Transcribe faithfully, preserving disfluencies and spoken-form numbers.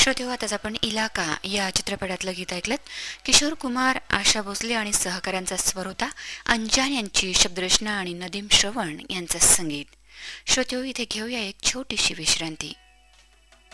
श्रोते हो, आताच आपण इलाका या चित्रपटातलं गीत ऐकलं. किशोर कुमार, आशा भोसले आणि सहकाऱ्यांचा स्वर होता. अंजान यांची शब्दरचना आणि नदीम श्रवण यांचं संगीत. श्रोते हो, इथे घेऊया एक छोटीशी विश्रांती.